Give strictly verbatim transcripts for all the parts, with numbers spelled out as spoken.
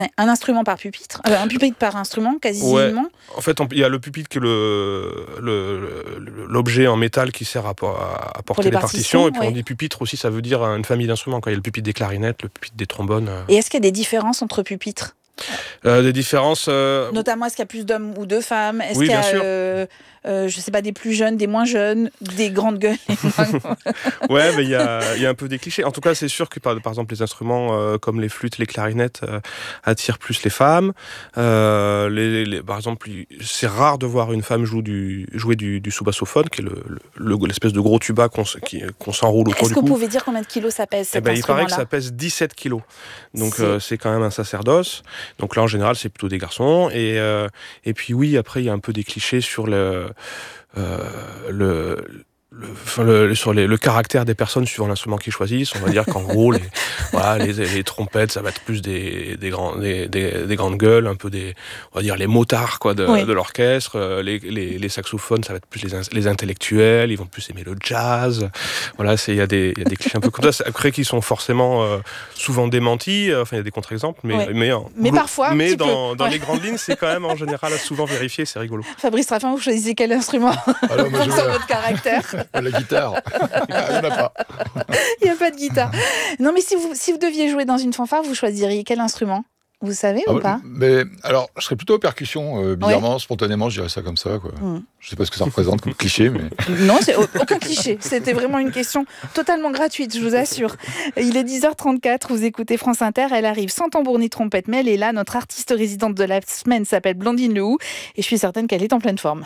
Un instrument par pupitre, euh, un pupitre par instrument, quasiment. Ouais. En fait, il y a le pupitre qui est le, le, le, l'objet en métal qui sert à, à, à porter les, les partitions. partitions. Et puis ouais. on dit pupitre aussi, ça veut dire une famille d'instruments. Quand il y a le pupitre des clarinettes, le pupitre des trombones. Et est-ce qu'il y a des différences entre pupitres ? Euh, des différences. Euh... Notamment, est-ce qu'il y a plus d'hommes ou de femmes ? Est-ce oui, qu'il y a, bien sûr. Euh, euh, je sais pas, des plus jeunes, des moins jeunes, des grandes gueules. Ouais, mais il y a, y a un peu des clichés. En tout cas, c'est sûr que par, par exemple, les instruments euh, comme les flûtes, les clarinettes euh, attirent plus les femmes. Euh, les, les, par exemple, c'est rare de voir une femme jouer du, jouer du, du sous-bassophone, qui est le, le, l'espèce de gros tuba qu'on, qui, qu'on s'enroule autour Est-ce du cou. Est-ce que vous cou. pouvez dire combien de kilos ça pèse, cet eh ben, instrument-là ? Il paraît que ça pèse dix-sept kilos. Donc c'est... Euh, c'est quand même un sacerdoce. Donc là, en général, c'est plutôt des garçons. Et, euh, et puis oui, après, il y a un peu des clichés sur le... Euh, le Le, enfin, le, sur les, le caractère des personnes suivant l'instrument qu'ils choisissent. On va dire qu'en gros, les, voilà, les, les trompettes, ça va être plus des, des, grands, des, des, des grandes gueules, un peu des, on va dire les motards quoi, de, oui. de l'orchestre. Les, les, les saxophones, ça va être plus les, les intellectuels, ils vont plus aimer le jazz. Voilà, il y a des, y a des clichés un peu comme ça, après qui sont forcément euh, souvent démentis. Enfin, il y a des contre-exemples, mais, oui. mais, mais glo- parfois, mais dans, dans ouais. les grandes lignes, c'est quand même en général souvent vérifié, c'est rigolo. Fabrice Raffin, vous choisissez quel instrument Alors, moi, je sur votre caractère? La guitare. Il n'y en a pas. Il n'y a pas de guitare. Non, mais si vous, si vous deviez jouer dans une fanfare, vous choisiriez quel instrument? Vous savez ah, ou pas? Mais alors, je serais plutôt percussion, euh, bizarrement, ouais. spontanément, je dirais ça comme ça, quoi. Mm. Je sais pas ce que ça représente comme cliché, mais... Non, c'est aucun cliché. C'était vraiment une question totalement gratuite, je vous assure. Il est dix heures trente-quatre, vous écoutez France Inter, elle arrive sans tambour ni trompette, mais elle est là. Notre artiste résidente de la semaine s'appelle Blandine Lehoux, et je suis certaine qu'elle est en pleine forme.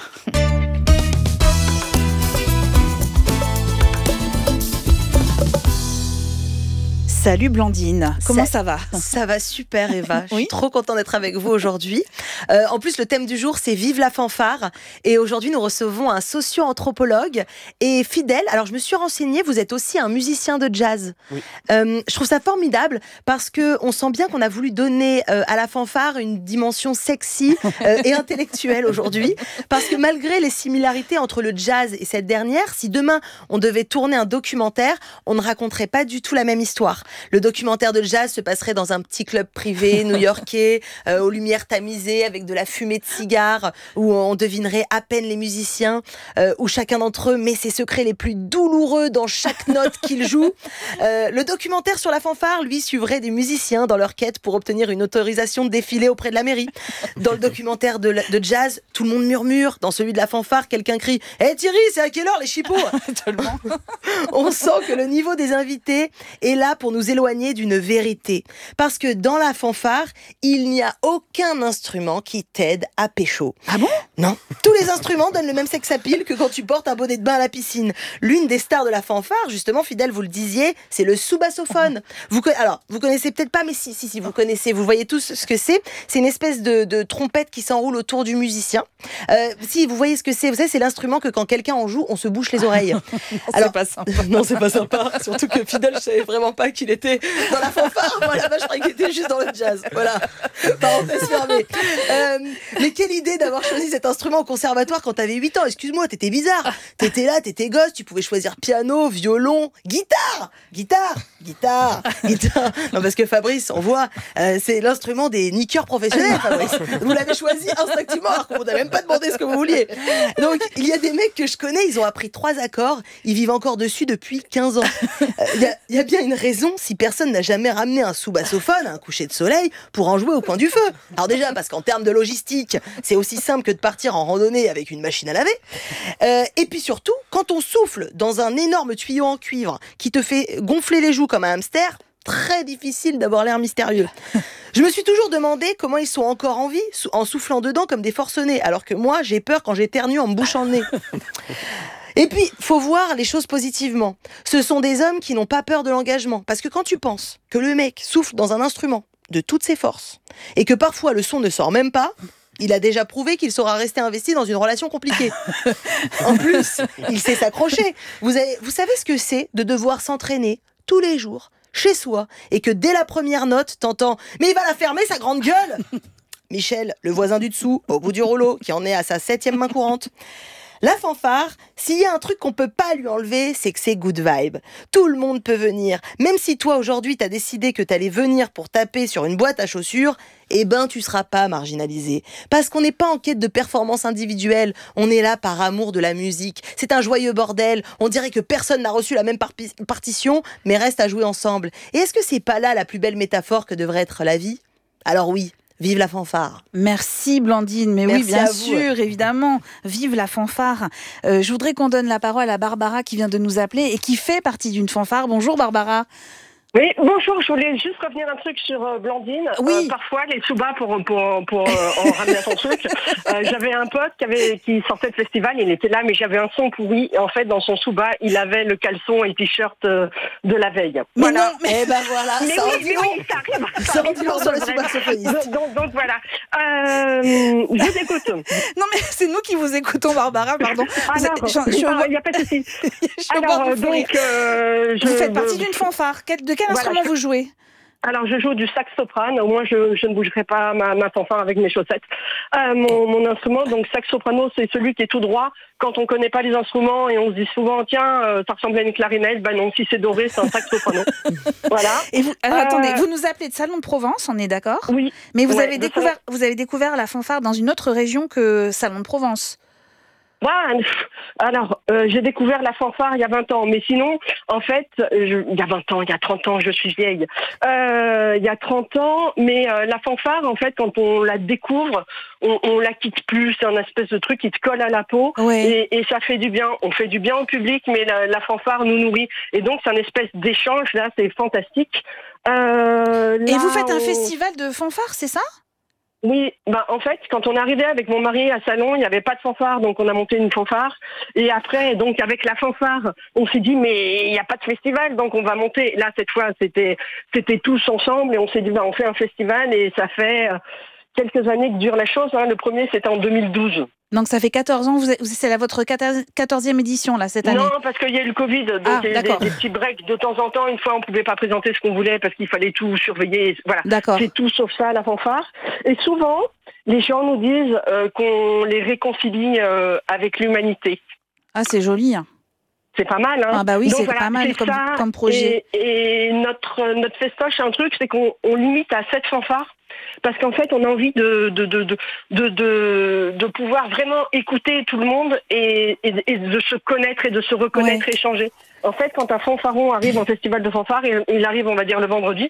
Salut Blandine, comment ça, ça va? Ça va super Eva, je oui suis trop contente d'être avec vous aujourd'hui. Euh, en plus le thème du jour c'est Vive la fanfare et aujourd'hui nous recevons un socio-anthropologue et fidèle. Alors je me suis renseignée, vous êtes aussi un musicien de jazz. Oui. Euh, je trouve ça formidable parce qu'on sent bien qu'on a voulu donner euh, à la fanfare une dimension sexy euh, et intellectuelle aujourd'hui, parce que malgré les similarités entre le jazz et cette dernière, si demain on devait tourner un documentaire, on ne raconterait pas du tout la même histoire. Le documentaire de jazz se passerait dans un petit club privé new-yorkais, euh, aux lumières tamisées, avec de la fumée de cigares, où on devinerait à peine les musiciens, euh, où chacun d'entre eux met ses secrets les plus douloureux dans chaque note qu'il joue. Euh, le documentaire sur la fanfare, lui, suivrait des musiciens dans leur quête pour obtenir une autorisation de défiler auprès de la mairie. Dans le documentaire de, de jazz, tout le monde murmure. Dans celui de la fanfare, quelqu'un crie « Hé hey Thierry, c'est à quelle heure les chipots ?» On sent que le niveau des invités est là pour nous éloigner d'une vérité. Parce que dans la fanfare, il n'y a aucun instrument qui t'aide à pécho. Ah bon ? Non. Tous les instruments donnent le même sex appeal que quand tu portes un bonnet de bain à la piscine. L'une des stars de la fanfare, justement, fidèle, vous le disiez, c'est le sous-bassophone. Vous, alors, vous connaissez peut-être pas, mais si, si, si, vous connaissez, vous voyez tous ce que c'est. C'est une espèce de, de trompette qui s'enroule autour du musicien. Euh, si, vous voyez ce que c'est, vous savez, c'est l'instrument que quand quelqu'un en joue, on se bouche les oreilles. Alors, c'est pas sympa. Non, c'est pas sympa. Surtout que Fidèle, je savais vraiment pas qu'il était dans la fanfare. Voilà, bah, je croyais qu'il était juste dans le jazz. Voilà. Parenthèse fermée. Euh, mais quelle idée d'avoir choisi cet instrument au conservatoire quand t'avais huit ans. Excuse-moi, t'étais bizarre. T'étais là, t'étais gosse, tu pouvais choisir piano, violon, guitare, guitare, guitare, guitare. Non, parce que Fabrice, on voit, euh, c'est l'instrument des niqueurs professionnels, Fabrice. Vous l'avez choisi instinctivement, alors qu'on vous a même pas demandé ce que vous vouliez. Donc, il y a des mecs que je connais, ils ont appris trois accords, ils vivent encore dessus depuis quinze ans. Il euh, y, a, y a bien une raison si personne n'a jamais ramené un sous-bassophone à un coucher de soleil pour en jouer au coin du feu. Alors déjà, parce qu'en termes de logistique, c'est aussi simple que de partir en randonnée avec une machine à laver. Euh, et puis surtout, quand on souffle dans un énorme tuyau en cuivre qui te fait gonfler les joues comme un hamster, très difficile d'avoir l'air mystérieux. Je me suis toujours demandé comment ils sont encore en vie en soufflant dedans comme des forcenés, alors que moi, j'ai peur quand j'éternue en me bouchant le nez. Et puis, faut voir les choses positivement. Ce sont des hommes qui n'ont pas peur de l'engagement. Parce que quand tu penses que le mec souffle dans un instrument de toutes ses forces, et que parfois le son ne sort même pas, il a déjà prouvé qu'il saura rester investi dans une relation compliquée. En plus, il sait s'accrocher. Vous, avez, vous savez ce que c'est de devoir s'entraîner tous les jours, chez soi, et que dès la première note, t'entends « Mais il va la fermer, sa grande gueule !» Michel, le voisin du dessous, au bout du rouleau, qui en est à sa septième main courante. La fanfare, s'il y a un truc qu'on peut pas lui enlever, c'est que c'est good vibe. Tout le monde peut venir. Même si toi, aujourd'hui, t'as décidé que t'allais venir pour taper sur une boîte à chaussures, eh ben, tu seras pas marginalisé. Parce qu'on n'est pas en quête de performance individuelle. On est là par amour de la musique. C'est un joyeux bordel. On dirait que personne n'a reçu la même par- partition, mais reste à jouer ensemble. Et est-ce que c'est pas là la plus belle métaphore que devrait être la vie ? Alors oui, vive la fanfare. Merci Blandine, mais Merci oui, bien à vous. sûr, évidemment, vive la fanfare. Euh, je voudrais qu'on donne la parole à Barbara qui vient de nous appeler et qui fait partie d'une fanfare. Bonjour Barbara. Oui, bonjour, je voulais juste revenir un truc sur euh, Blandine. Oui. Euh, parfois, les sous-bas, pour, pour, pour euh, en ramener à son truc, euh, j'avais un pote qui, avait, qui sortait de festival, il était là, mais j'avais un son pourri. Et en fait, dans son sous-bas, il avait le caleçon et le t-shirt euh, de la veille. Mais voilà. non, mais... Eh ben voilà, Mais ça en oui, dit mais long. oui, ça arrive. Ça en dit long sur le Bref. sous-saxophoniste. Donc, donc, voilà. Euh, je vous écoute. non mais c'est nous qui vous écoutons Barbara, pardon. Vous Alors, êtes- je- je suis au il bord- n'y a pas de souci. je suis au bord Alors, du fou rire. donc, euh, je, Vous faites partie d'une fanfare. Quel- De quel Voilà, instrument je- vous jouez ? Alors, je joue du sax soprano. Au moins, je, je ne bougerai pas ma, ma fanfare avec mes chaussettes. Euh, mon, mon instrument, donc sax soprano, c'est celui qui est tout droit. Quand on connaît pas les instruments et on se dit souvent, tiens, euh, ça ressemble à une clarinette. Ben non, si c'est doré, c'est un sax soprano. Voilà. Et vous, alors, Euh, attendez, vous nous appelez de Salon de Provence, on est d'accord ? Oui. Mais vous Ouais, avez de découvert, vous avez découvert la fanfare dans une autre région que Salon de Provence. Ouais, alors, euh, j'ai découvert la fanfare il y a vingt ans, mais sinon, en fait, je, il y a vingt ans, il y a trente ans, je suis vieille. Euh, il y a trente ans, mais euh, la fanfare, en fait, quand on la découvre, on, on la quitte plus, c'est un espèce de truc qui te colle à la peau, Ouais. et, et ça fait du bien. On fait du bien au public, mais la, la fanfare nous nourrit. Et donc, c'est un espèce d'échange, là, c'est fantastique. Euh, Et là, vous faites un on- festival de fanfare, c'est ça ? Oui, ben en fait, quand on arrivait avec mon mari à Salon, il n'y avait pas de fanfare, donc on a monté une fanfare. Et après, donc avec la fanfare, on s'est dit mais il n'y a pas de festival, donc on va monter. Là, cette fois, c'était c'était tous ensemble et on s'est dit ben on fait un festival et ça fait euh, quelques années que dure la chose. Hein. Le premier, c'était en deux mille douze. Donc ça fait quatorze ans, vous êtes- c'est la votre quatorzième édition là cette année. Non, parce qu'il y a eu le Covid, donc Ah, il y a eu des, d'accord. des petits breaks de temps en temps. Une fois, on ne pouvait pas présenter ce qu'on voulait parce qu'il fallait tout surveiller. Voilà. D'accord. C'est tout sauf ça, la fanfare. Et souvent, les gens nous disent euh, qu'on les réconcilie euh, avec l'humanité. Ah c'est joli. Hein. C'est pas mal, hein. Ah bah oui, Donc c'est voilà, pas mal c'est comme, ça. comme projet. Et, et notre, notre festoche, un truc, c'est qu'on on limite à sept fanfares. Parce qu'en fait, on a envie de, de, de, de, de, de, de pouvoir vraiment écouter tout le monde et, et, et de se connaître et de se reconnaître, Ouais. échanger. En fait, quand un fanfaron arrive en festival de fanfare, il, il arrive, on va dire, le vendredi.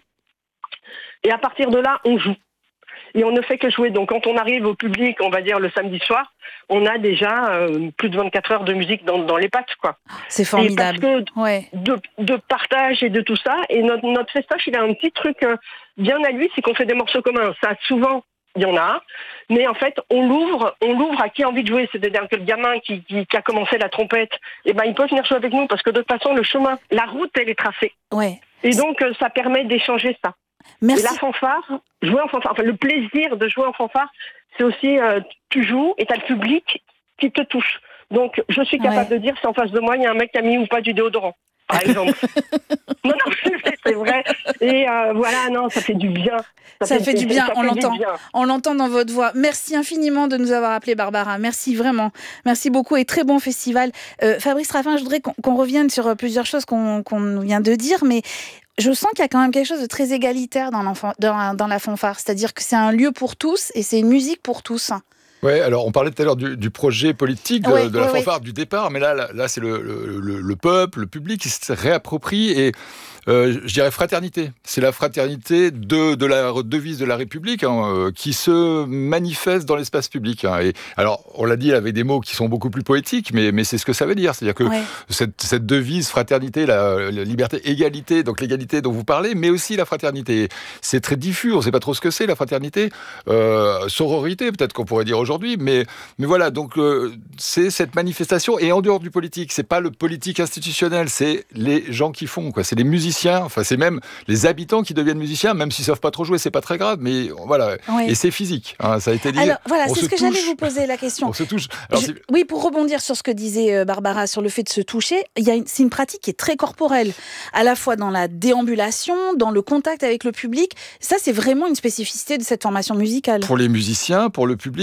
Et à partir de là, on joue. Et on ne fait que jouer. Donc quand on arrive au public, on va dire le samedi soir, on a déjà euh, plus de vingt-quatre heures de musique dans, dans les pattes, quoi. C'est Et formidable. parce que Ouais. de, de partage et de tout ça. Et notre, notre festoche, il a un petit truc euh, bien à lui, c'est qu'on fait des morceaux communs. Ça, souvent, il y en a. Mais en fait, on l'ouvre, on l'ouvre à qui a envie de jouer. C'est-à-dire que le gamin qui, qui, qui a commencé la trompette, eh ben, il peut venir jouer avec nous parce que de toute façon, le chemin, la route, elle est tracée. Ouais. Et donc, euh, ça permet d'échanger ça. Merci. Et la fanfare, jouer en fanfare, enfin le plaisir de jouer en fanfare, c'est aussi, euh, tu joues et t'as le public qui te touche. Donc, je suis capable Ouais. de dire si en face de moi, il y a un mec qui a mis ou pas du déodorant, par exemple. non, non, c'est vrai. Et euh, voilà, non, ça fait du bien. Ça fait du bien, ça on fait du l'entend. bien. On l'entend dans votre voix. Merci infiniment de nous avoir appelé Barbara. Merci vraiment. Merci beaucoup et très bon festival. Euh, Fabrice Raffin, je voudrais qu'on, qu'on revienne sur plusieurs choses qu'on, qu'on vient de dire, mais je sens qu'il y a quand même quelque chose de très égalitaire dans, l'enfant, dans, dans la fanfare. C'est-à-dire que c'est un lieu pour tous et c'est une musique pour tous. Ouais, alors on parlait tout à l'heure du, du projet politique de, Ouais, de la ouais, fanfare du départ, mais là, là, là, c'est le, le, le, le peuple, le public qui se réapproprie et euh, je dirais fraternité. C'est la fraternité de, de la devise de la République hein, euh, qui se manifeste dans l'espace public. Hein. Et alors, on l'a dit avec des mots qui sont beaucoup plus poétiques, mais, mais c'est ce que ça veut dire. C'est-à-dire que Ouais. cette, cette devise fraternité, la, la liberté, égalité, donc l'égalité dont vous parlez, mais aussi la fraternité. C'est très diffus, on ne sait pas trop ce que c'est la fraternité. Euh, sororité, peut-être qu'on pourrait dire aujourd'hui, mais, mais voilà, donc euh, c'est cette manifestation, et en dehors du politique, c'est pas le politique institutionnel, c'est les gens qui font, quoi. C'est les musiciens, enfin c'est même les habitants qui deviennent musiciens, même s'ils savent pas trop jouer, c'est pas très grave, mais voilà, Ouais. et c'est physique, hein, ça a été dit. Alors voilà, on c'est se ce que touche. j'allais vous poser la question. On se touche. Alors, Je- c'est- oui, pour rebondir sur ce que disait euh, Barbara sur le fait de se toucher, il y a une, c'est une pratique qui est très corporelle, à la fois dans la déambulation, dans le contact avec le public. Ça, c'est vraiment une spécificité de cette formation musicale. Pour les musiciens, pour le public, c'est la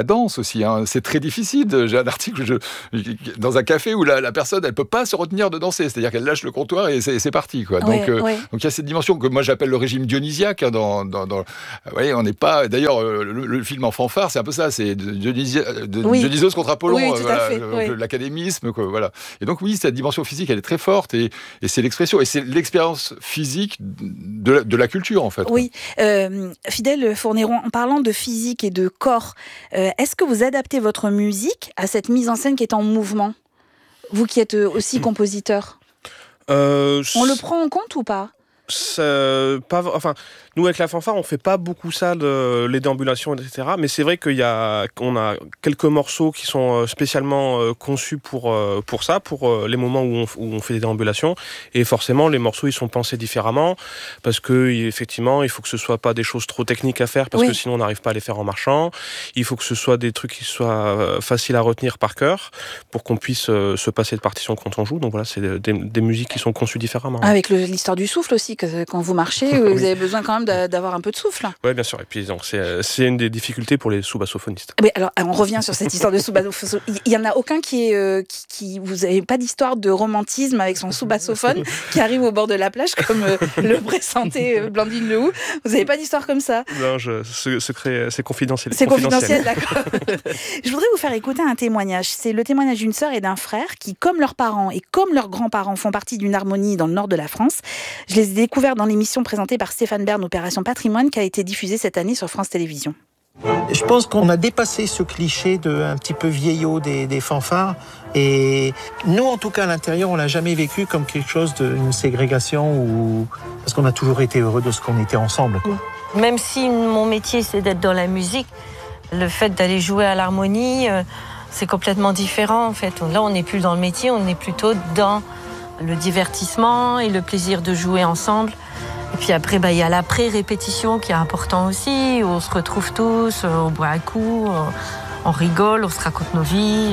danse aussi. Hein. C'est très difficile. J'ai un article je, dans un café où la, la personne, elle peut pas se retenir de danser. C'est-à-dire qu'elle lâche le comptoir et c'est, c'est parti. Quoi. Donc, ouais, euh, ouais. donc il y a cette dimension que moi j'appelle le régime dionysiaque. Hein, dans, dans, dans, vous voyez, on n'est pas. D'ailleurs, le, le film en fanfare, c'est un peu ça. C'est Dionysi, de, oui. Dionysos contre Apollon. Oui, euh, voilà, fait, le, oui. l'académisme. Quoi, voilà. Et donc oui, cette dimension physique, elle est très forte et, et c'est l'expression et c'est l'expérience physique de la, de la culture en fait. Oui, euh, Fidèle Fourneron, en parlant de physique et de corps, euh, est-ce que vous adaptez votre musique à cette mise en scène qui est en mouvement ? Vous qui êtes aussi compositeur, euh, on le prend en compte ou pas ? C'est pas, enfin, nous avec la fanfare, on fait pas beaucoup ça, de, les déambulations, et cetera. Mais c'est vrai qu'il y a, qu'on a quelques morceaux qui sont spécialement conçus pour pour ça, pour les moments où on, où on fait des déambulations. Et forcément, les morceaux ils sont pensés différemment parce que effectivement, il faut que ce soit pas des choses trop techniques à faire parce oui. que sinon on n'arrive pas à les faire en marchant. Il faut que ce soit des trucs qui soient faciles à retenir par cœur pour qu'on puisse se passer de partition quand on joue. Donc voilà, c'est des, des musiques qui sont conçues différemment. Avec le, l'histoire du souffle aussi. Que quand vous marchez, oui. vous avez besoin quand même d'avoir un peu de souffle. Oui, bien sûr. Et puis, donc, c'est, c'est une des difficultés pour les sous-bassophonistes. Mais alors, on revient sur cette histoire de sous-bassophone. Il n'y en a aucun qui est... Euh, qui, qui, vous n'avez pas d'histoire de romantisme avec son sous-bassophone qui arrive au bord de la plage, comme euh, le pressentait euh, Blandine Lehou. Vous n'avez pas d'histoire comme ça ? Non, je, c'est, secret, c'est confidentiel. C'est confidentiel, d'accord. Je voudrais vous faire écouter un témoignage. C'est le témoignage d'une sœur et d'un frère qui, comme leurs parents et comme leurs grands-parents, font partie d'une harmonie dans le nord de la France. Je les ai découverts dans l'émission présentée par Stéphane Bern, Opération Patrimoine, qui a été diffusée cette année sur France Télévisions. Je pense qu'on a dépassé ce cliché de un petit peu vieillot des, des fanfares. Et nous, en tout cas, à l'intérieur, on l'a jamais vécu comme quelque chose d'une ségrégation ou parce qu'on a toujours été heureux de ce qu'on était ensemble, quoi. Même si mon métier, c'est d'être dans la musique, le fait d'aller jouer à l'harmonie, euh, c'est complètement différent, en fait. Là, on n'est plus dans le métier, on est plutôt dans le divertissement et le plaisir de jouer ensemble. Et puis après, bah, y a l'après-répétition qui est important aussi, où on se retrouve tous, on boit un coup, on rigole, on se raconte nos vies.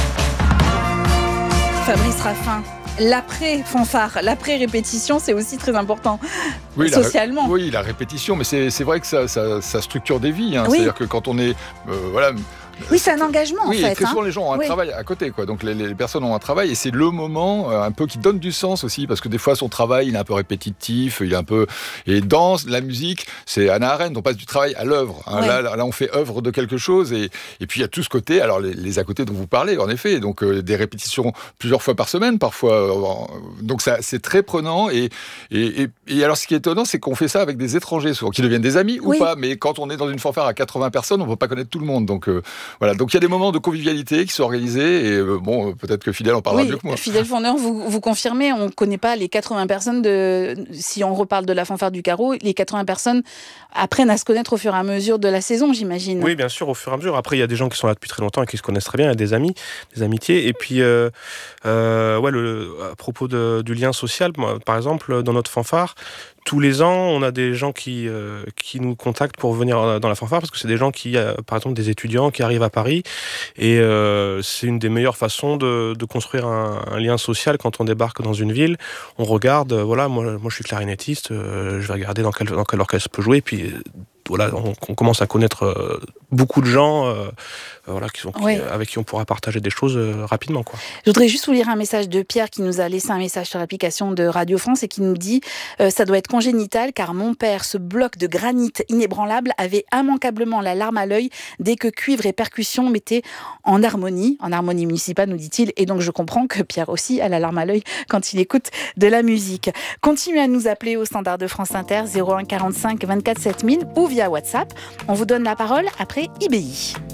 Fabrice Raffin, l'après-fanfare, l'après-répétition, c'est aussi très important oui, socialement. La, oui, la répétition, mais c'est, c'est vrai que ça, ça, ça structure des vies. Hein. Oui. C'est-à-dire que quand on est... Euh, voilà, oui, c'est un engagement oui, en fait. Très souvent, hein. les gens ont un oui. travail à côté, quoi. Donc les, les personnes ont un travail et c'est le moment euh, un peu qui donne du sens aussi, parce que des fois son travail il est un peu répétitif, il est un peu et dans la musique, c'est Hannah Arendt, on passe du travail à l'œuvre. Hein. Ouais. Là, là, on fait œuvre de quelque chose et et puis il y a tout ce côté. Alors les, les à côté dont vous parlez, en effet, donc euh, des répétitions plusieurs fois par semaine, parfois. Euh, donc ça, c'est très prenant et et, et et alors ce qui est étonnant, c'est qu'on fait ça avec des étrangers, souvent qui deviennent des amis oui. ou pas. Mais quand on est dans une fanfare à quatre-vingts personnes, on ne peut pas connaître tout le monde. Donc euh, voilà. Donc il y a des moments de convivialité qui sont organisés et euh, bon, peut-être que Fidèle en parlera oui, mieux que moi. Fidèle Fourneron, vous, vous confirmez, on ne connaît pas les quatre-vingts personnes de, si on reparle de la fanfare du carreau, les quatre-vingts personnes apprennent à se connaître au fur et à mesure de la saison, j'imagine. Oui, bien sûr, au fur et à mesure. Après, il y a des gens qui sont là depuis très longtemps et qui se connaissent très bien, il y a des amis, des amitiés. Et puis, euh, euh, ouais, le, à propos de, du lien social, moi, par exemple, dans notre fanfare, tous les ans, on a des gens qui, euh, qui nous contactent pour venir dans la fanfare parce que c'est des gens qui, euh, par exemple, des étudiants qui arrivent à Paris et euh, c'est une des meilleures façons de, de construire un, un lien social quand on débarque dans une ville. On regarde, euh, voilà, moi, moi je suis clarinettiste, euh, je vais regarder dans quel, dans quel orchestre je peux jouer, puis euh, voilà, on, on commence à connaître euh, beaucoup de gens euh, voilà, qui sont, oui. qui, avec qui on pourra partager des choses euh, rapidement, quoi. Je voudrais juste vous lire un message de Pierre qui nous a laissé un message sur l'application de Radio France et qui nous dit euh, « Ça doit être congénital car mon père, ce bloc de granit inébranlable, avait immanquablement la larme à l'œil dès que cuivre et percussion mettaient en harmonie, en harmonie municipale, nous dit-il. Et donc je comprends que Pierre aussi a la larme à l'œil quand il écoute de la musique. Continuez à nous appeler au standard de France Inter zéro un quarante-cinq vingt-quatre sept mille ou via WhatsApp. On vous donne la parole après I B I.